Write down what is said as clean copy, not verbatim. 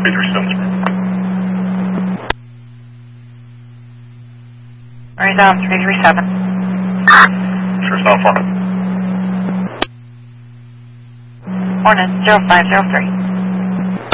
Right down 337. Sure, South Hornet. Hornet 0503.